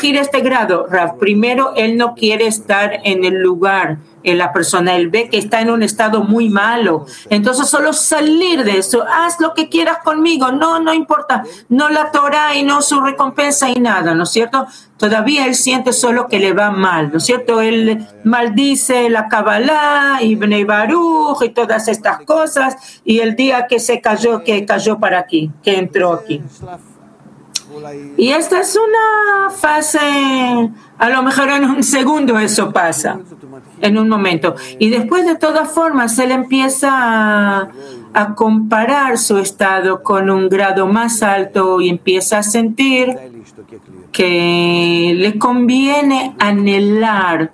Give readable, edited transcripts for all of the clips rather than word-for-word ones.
elegir este grado, Rav. Primero, él no quiere estar en el lugar, en la persona. Él ve que está en un estado muy malo. Entonces, solo salir de eso. Haz lo que quieras conmigo. No importa. No la Torah y no su recompensa y nada, ¿no es cierto? Todavía él siente solo que le va mal, ¿no es cierto? Él maldice la Kabbalah y Bnei Baruch y todas estas cosas. Y el día que cayó para aquí, que entró aquí. Y esta es una fase, a lo mejor en un segundo eso pasa, en un momento. Y después, de todas formas, él empieza a comparar su estado con un grado más alto y empieza a sentir que le conviene anhelar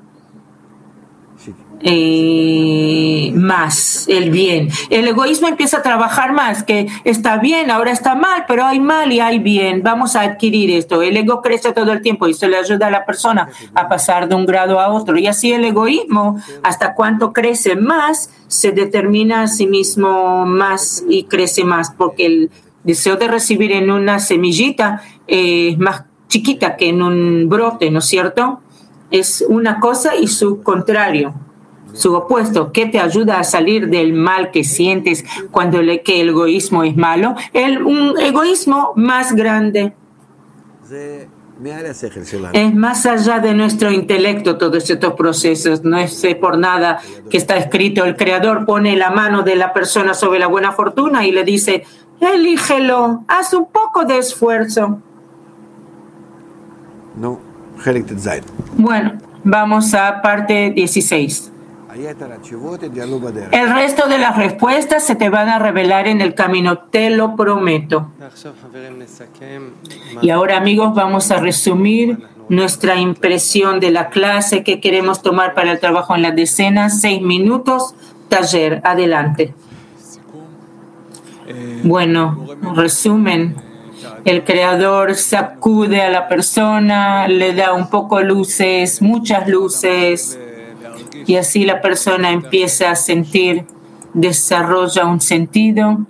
más el bien. El egoísmo empieza a trabajar más, que está bien, ahora está mal, pero hay mal y hay bien. Vamos a adquirir esto. El ego crece todo el tiempo y eso le ayuda a la persona a pasar de un grado a otro. Y así el egoísmo, hasta cuánto crece más, se determina a sí mismo más y crece más, porque el deseo de recibir en una semillita es más chiquita que en un brote, ¿no es cierto? Es una cosa y su contrario. Su opuesto, que te ayuda a salir del mal que sientes cuando que el egoísmo es malo, un egoísmo más grande. Es más allá de nuestro intelecto todos estos procesos. No es por nada que está escrito. El Creador pone la mano de la persona sobre la buena fortuna y le dice, elígelo, haz un poco de esfuerzo. No, bueno, vamos a parte 16. El resto de las respuestas se te van a revelar en el camino, te lo prometo. Y ahora, amigos, vamos a resumir nuestra impresión de la clase que queremos tomar para el trabajo en la decena. 6 minutos, taller, adelante. Bueno, resumen. El Creador sacude a la persona, le da un poco luces, muchas luces. Y así la persona empieza a sentir, desarrolla un sentido.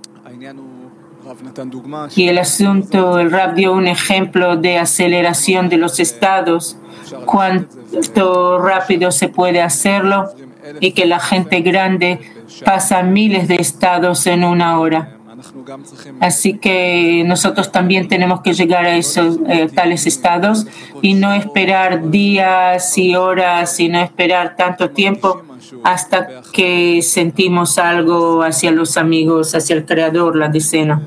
Y el asunto, el Rav dio un ejemplo de aceleración de los estados, cuánto rápido se puede hacerlo y que la gente grande pasa miles de estados en una hora. Así que nosotros también tenemos que llegar a esos tales estados y no esperar días y horas y no esperar tanto tiempo hasta que sentimos algo hacia los amigos, hacia el Creador, la decena.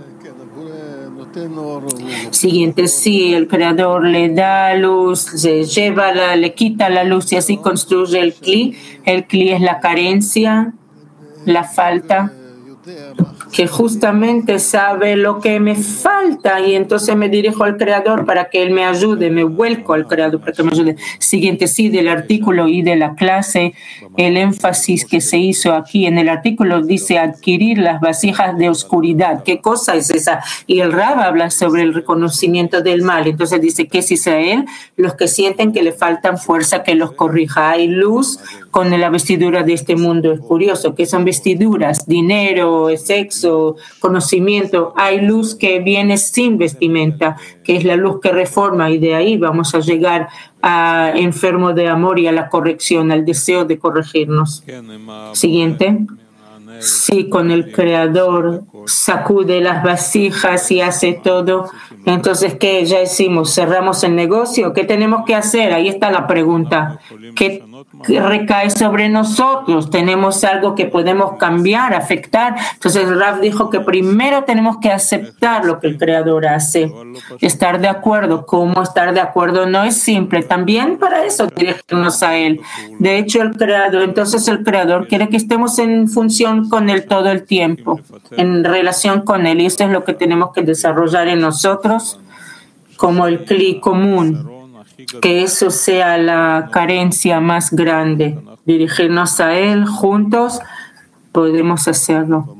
Siguiente, sí, el Creador le da luz, le quita la luz y así construye el Kli. El Kli es la carencia, la falta, que justamente sabe lo que me falta y entonces me dirijo al Creador para que Él me ayude, me vuelco al Creador para que me ayude. Siguiente, sí, del artículo y de la clase, el énfasis que se hizo aquí en el artículo dice adquirir las vasijas de oscuridad. ¿Qué cosa es esa? Y el Rab habla sobre el reconocimiento del mal. Entonces dice que es Israel, los que sienten que le faltan fuerza que los corrija. Hay luz con la vestidura de este mundo. Es curioso que son vestiduras, dinero, sexo, conocimiento. Hay luz que viene sin vestimenta, que es la luz que reforma, y de ahí vamos a llegar a enfermo de amor y a la corrección, al deseo de corregirnos. Siguiente. Sí, con el Creador sacude las vasijas y hace todo. Entonces, ¿qué ya hicimos? ¿Cerramos el negocio? ¿Qué tenemos que hacer? Ahí está la pregunta. ¿Qué recae sobre nosotros? ¿Tenemos algo que podemos cambiar, afectar? Entonces, Rav dijo que primero tenemos que aceptar lo que el Creador hace. Estar de acuerdo. ¿Cómo estar de acuerdo? No es simple. También para eso dirigirnos a Él. De hecho, el Creador quiere que estemos en función con Él todo el tiempo, en relación con Él. Y esto es lo que tenemos que desarrollar en nosotros como el Kli común. Que eso sea la carencia más grande. Dirigirnos a Él juntos, podemos hacerlo.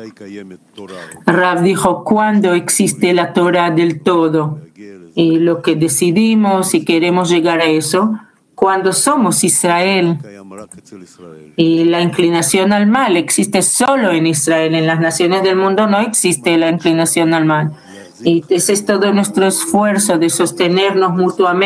Rav dijo, ¿cuándo existe la Torah del todo? Y lo que decidimos y queremos llegar a eso, cuando somos Israel. Y la inclinación al mal existe solo en Israel. En las naciones del mundo no existe la inclinación al mal. Y ese es todo nuestro esfuerzo de sostenernos mutuamente.